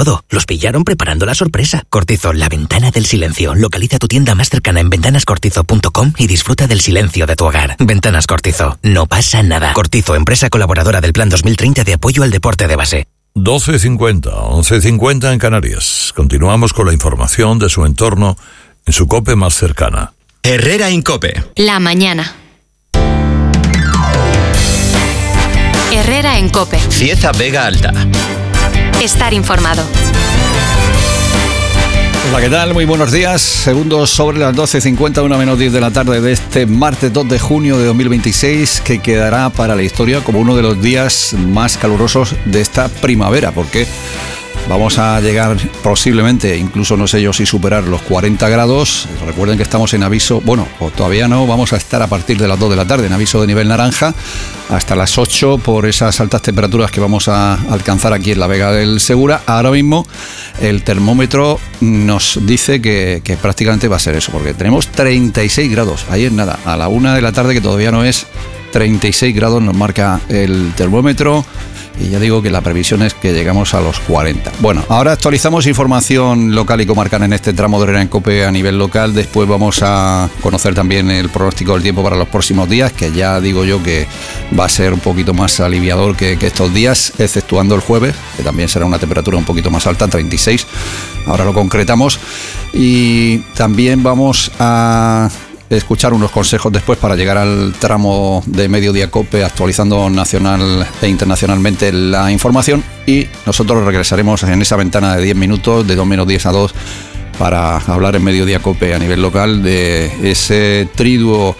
todo. Los pillaron preparando la sorpresa. Cortizo, la ventana del silencio. Localiza tu tienda más cercana en ventanascortizo.com y disfruta del silencio de tu hogar. Ventanas Cortizo. No pasa nada. Cortizo, empresa colaboradora del Plan 2030 de apoyo al deporte de base. 12:50, 11:50 en Canarias. Continuamos con la información de su entorno en su COPE más cercana. Herrera en COPE. La mañana. Herrera en COPE. Cieza Vega Alta. Estar informado. Hola, ¿qué tal? Muy buenos días. Segundos sobre las 12:50, 1:10 de la tarde de este martes 2 de junio de 2026, que quedará para la historia como uno de los días más calurosos de esta primavera, porque vamos a llegar posiblemente, incluso no sé yo si superar los 40 grados. Recuerden que estamos en aviso, bueno, o todavía no, vamos a estar a partir de las 2 de la tarde en aviso de nivel naranja hasta las 8 por esas altas temperaturas que vamos a alcanzar aquí en la Vega del Segura. Ahora mismo el termómetro nos dice que prácticamente va a ser eso, porque tenemos 36 grados. Ahí es nada, a la 1 de la tarde, que todavía no es, 36 grados nos marca el termómetro. Y ya digo que la previsión es que llegamos a los 40. Bueno, ahora actualizamos información local y comarcal en este tramo de Herrera en COPE a nivel local. Después vamos a conocer también el pronóstico del tiempo para los próximos días, que ya digo yo que va a ser un poquito más aliviador que estos días, exceptuando el jueves, que también será una temperatura un poquito más alta, 36. Ahora lo concretamos. Y también vamos a escuchar unos consejos después para llegar al tramo de Mediodía COPE, actualizando nacional e internacionalmente la información, y nosotros regresaremos en esa ventana de 10 minutos, de 2 menos 10 a 2, para hablar en Mediodía COPE a nivel local de ese triduo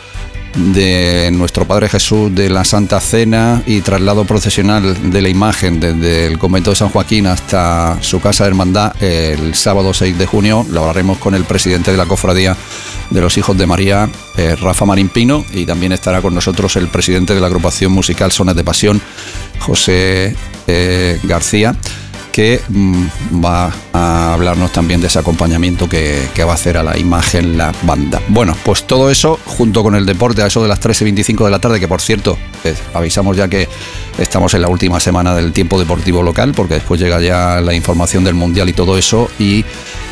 de nuestro Padre Jesús, de la Santa Cena y traslado procesional de la imagen desde el convento de San Joaquín hasta su casa de hermandad el sábado 6 de junio. Lo hablaremos con el presidente de la Cofradía de los Hijos de María, Rafa Marín Pino, y también estará con nosotros el presidente de la agrupación musical Sones de Pasión, José García, que va a hablarnos también de ese acompañamiento que va a hacer a la imagen la banda. Bueno, pues todo eso junto con el deporte a eso de las 13:25 de la tarde, que por cierto, avisamos ya que estamos en la última semana del tiempo deportivo local, porque después llega ya la información del Mundial y todo eso, y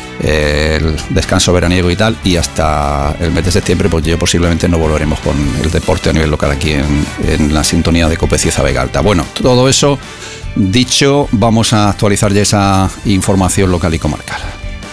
el descanso veraniego y tal, y hasta el mes de septiembre pues yo posiblemente no volveremos con el deporte a nivel local aquí en la sintonía de COPE Cieza Vega Alta. Bueno, todo eso dicho, vamos a actualizar ya esa información local y comarcal.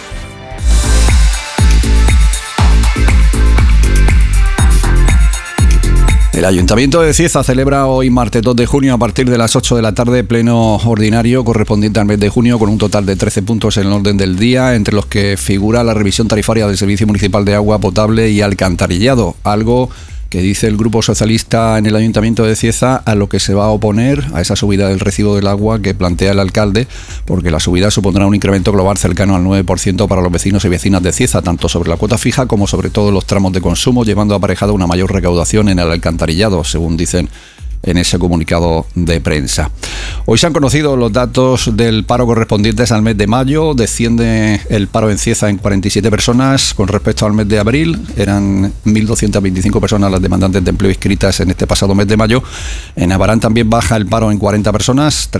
El Ayuntamiento de Cieza celebra hoy martes 2 de junio a partir de las 8 de la tarde pleno ordinario correspondiente al mes de junio, con un total de 13 puntos en el orden del día, entre los que figura la revisión tarifaria del Servicio Municipal de Agua Potable y Alcantarillado, algo que dice el Grupo Socialista en el Ayuntamiento de Cieza a lo que se va a oponer a esa subida del recibo del agua que plantea el alcalde, porque la subida supondrá un incremento global cercano al 9% para los vecinos y vecinas de Cieza, tanto sobre la cuota fija como sobre todos los tramos de consumo, llevando aparejada una mayor recaudación en el alcantarillado, según dicen en ese comunicado de prensa. Hoy se han conocido los datos del paro correspondientes al mes de mayo. Desciende el paro en Cieza en 47 personas con respecto al mes de abril. Eran 1.225 personas las demandantes de empleo inscritas en este pasado mes de mayo. En Abarán también baja el paro en 40 personas,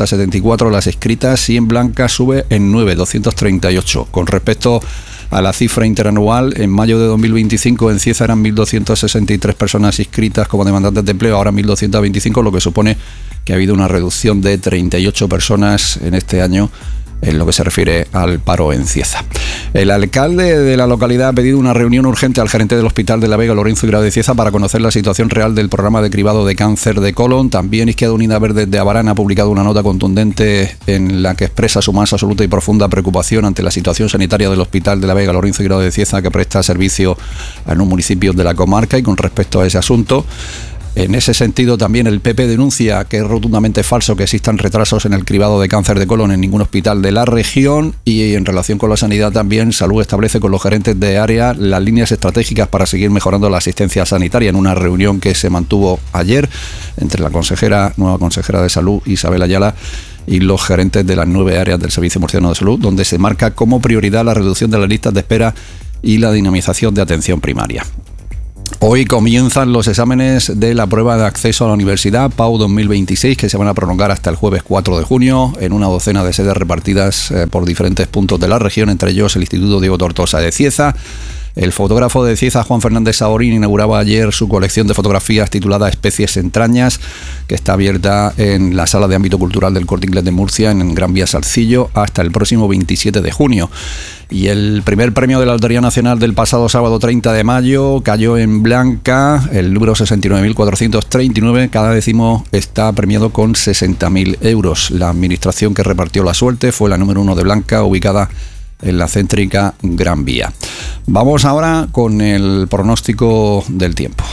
374 las inscritas, y en Blanca sube en 9, 238. Con respecto a la cifra interanual, en mayo de 2025 en Cieza eran 1.263 personas inscritas como demandantes de empleo, ahora 1.225, lo que supone que ha habido una reducción de 38 personas en este año en lo que se refiere al paro en Cieza. El alcalde de la localidad ha pedido una reunión urgente al gerente del Hospital de la Vega, Lorenzo Higuera de Cieza, para conocer la situación real del programa de cribado de cáncer de colon. También Izquierda Unida Verde de Abarán ha publicado una nota contundente en la que expresa su más absoluta y profunda preocupación ante la situación sanitaria del Hospital de la Vega, Lorenzo Higuera de Cieza, que presta servicio a un municipio de la comarca. Y con respecto a ese asunto, en ese sentido, también el PP denuncia que es rotundamente falso que existan retrasos en el cribado de cáncer de colon en ningún hospital de la región. Y en relación con la sanidad también, Salud establece con los gerentes de área las líneas estratégicas para seguir mejorando la asistencia sanitaria, en una reunión que se mantuvo ayer entre la nueva consejera de Salud, Isabel Ayala, y los gerentes de las 9 áreas del Servicio Murciano de Salud, donde se marca como prioridad la reducción de las listas de espera y la dinamización de atención primaria. Hoy comienzan los exámenes de la prueba de acceso a la universidad PAU 2026, que se van a prolongar hasta el jueves 4 de junio en una docena de sedes repartidas por diferentes puntos de la región, entre ellos el Instituto Diego Tortosa de Cieza. El fotógrafo de Cieza, Juan Fernández Saborín, inauguraba ayer su colección de fotografías titulada Especies Entrañas, que está abierta en la Sala de Ámbito Cultural del Corte Inglés de Murcia, en Gran Vía Salcillo, hasta el próximo 27 de junio. Y el primer premio de la Lotería Nacional del pasado sábado 30 de mayo cayó en Blanca, el número 69.439. Cada décimo está premiado con 60.000 euros. La administración que repartió la suerte fue la número 1 de Blanca, ubicada en la céntrica Gran Vía. Vamos ahora con el pronóstico del tiempo.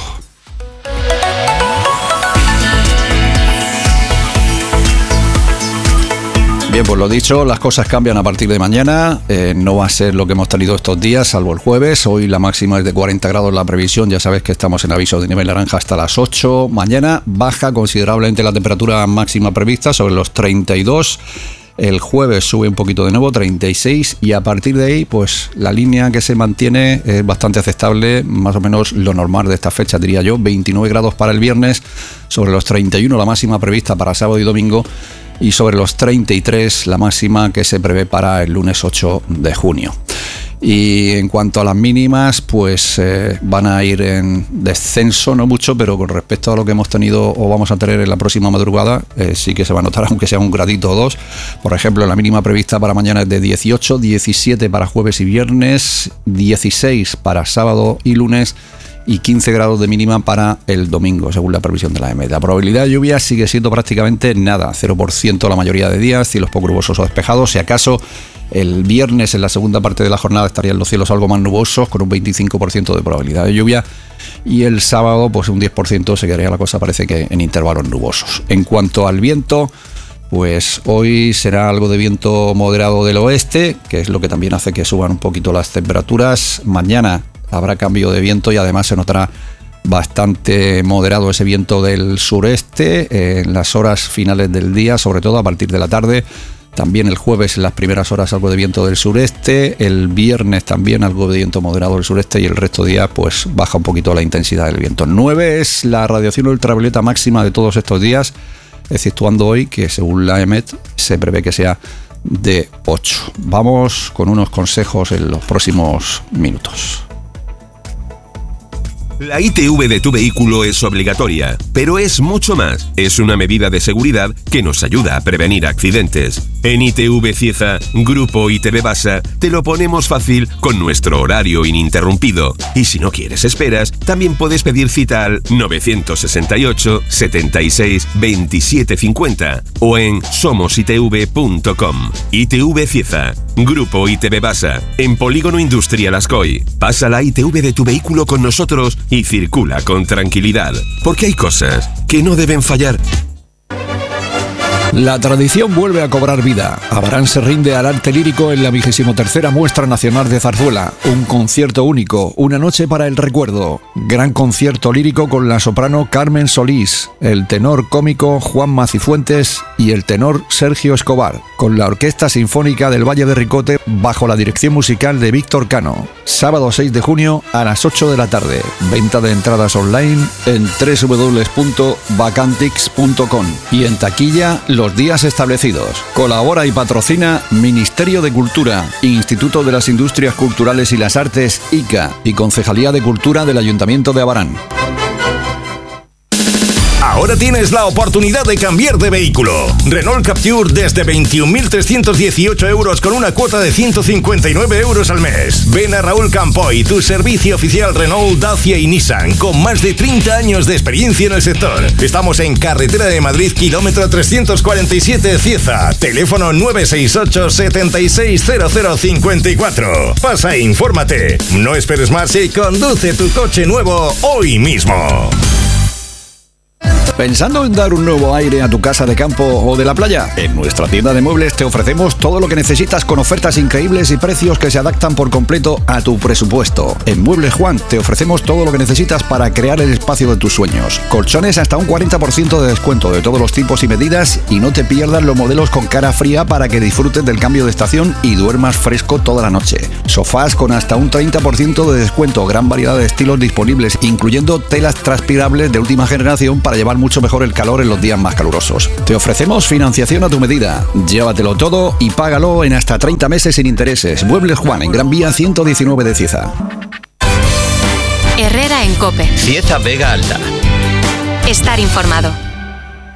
Bien, pues lo dicho, las cosas cambian a partir de mañana. No va a ser lo que hemos tenido estos días, salvo el jueves. Hoy la máxima es de 40 grados la previsión. Ya sabes que estamos en aviso de nivel naranja hasta las 8. Mañana baja considerablemente la temperatura máxima prevista, sobre los 32. El jueves sube un poquito de nuevo, 36, y a partir de ahí, pues la línea que se mantiene es bastante aceptable, más o menos lo normal de esta fecha, diría yo. 29 grados para el viernes, sobre los 31 la máxima prevista para sábado y domingo, y sobre los 33 la máxima que se prevé para el lunes 8 de junio. Y en cuanto a las mínimas, pues van a ir en descenso, no mucho, pero con respecto a lo que hemos tenido o vamos a tener en la próxima madrugada, sí que se va a notar, aunque sea un gradito o dos. Por ejemplo, la mínima prevista para mañana es de 18, 17 para jueves y viernes, 16 para sábado y lunes, y 15 grados de mínima para el domingo, según la previsión de la EMET. La probabilidad de lluvia sigue siendo prácticamente nada, 0% la mayoría de días, cielos poco nubosos o despejados. Si acaso el viernes en la segunda parte de la jornada estarían los cielos algo más nubosos, con un 25% de probabilidad de lluvia, y el sábado pues un 10% se quedaría la cosa, parece que en intervalos nubosos. En cuanto al viento, pues hoy será algo de viento moderado del oeste, que es lo que también hace que suban un poquito las temperaturas. Mañana habrá cambio de viento y además se notará bastante moderado ese viento del sureste en las horas finales del día, sobre todo a partir de la tarde. También el jueves en las primeras horas algo de viento del sureste, el viernes también algo de viento moderado del sureste, y el resto de días pues baja un poquito la intensidad del viento. 9 es la radiación ultravioleta máxima de todos estos días, exceptuando hoy, que según la EMET se prevé que sea de 8. Vamos con unos consejos en los próximos minutos. La ITV de tu vehículo es obligatoria, pero es mucho más. Es una medida de seguridad que nos ayuda a prevenir accidentes. En ITV Cieza, Grupo ITV Basa, te lo ponemos fácil con nuestro horario ininterrumpido. Y si no quieres esperas, también puedes pedir cita al 968 76 27 50 o en somositv.com. ITV Cieza, Grupo ITV Basa, en Polígono Industrial Ascoy. Pasa la ITV de tu vehículo con nosotros y circula con tranquilidad, porque hay cosas que no deben fallar. La tradición vuelve a cobrar vida. Abarán se rinde al arte lírico en la 23ª Muestra Nacional de Zarzuela. Un concierto único, una noche para el recuerdo. Gran concierto lírico con la soprano Carmen Solís, el tenor cómico Juan Macifuentes y el tenor Sergio Escobar, con la Orquesta Sinfónica del Valle de Ricote bajo la dirección musical de Víctor Cano. Sábado 6 de junio a las 8 de la tarde. Venta de entradas online en www.vacantix.com y en taquilla los días establecidos. Colabora y patrocina Ministerio de Cultura, Instituto de las Industrias Culturales y las Artes ICA y Concejalía de Cultura del Ayuntamiento de Abarán. Ahora tienes la oportunidad de cambiar de vehículo. Renault Capture desde 21.318 euros con una cuota de 159 euros al mes. Ven a Raúl Campoy, tu servicio oficial Renault, Dacia y Nissan, con más de 30 años de experiencia en el sector. Estamos en Carretera de Madrid, kilómetro 347 Cieza. Teléfono 968 760054. Pasa e infórmate. No esperes más y conduce tu coche nuevo hoy mismo. ¿Pensando en dar un nuevo aire a tu casa de campo o de la playa? En nuestra tienda de muebles te ofrecemos todo lo que necesitas con ofertas increíbles y precios que se adaptan por completo a tu presupuesto. En Muebles Juan te ofrecemos todo lo que necesitas para crear el espacio de tus sueños. Colchones hasta un 40% de descuento de todos los tipos y medidas, y no te pierdas los modelos con cara fría para que disfrutes del cambio de estación y duermas fresco toda la noche. Sofás con hasta un 30% de descuento, gran variedad de estilos disponibles, incluyendo telas transpirables de última generación para llevar mucho mejor el calor en los días más calurosos. Te ofrecemos financiación a tu medida. Llévatelo todo y págalo en hasta 30 meses sin intereses. Muebles Juan, en Gran Vía 119 de Cieza. Herrera en COPE. Cieza Vega Alta. Estar informado.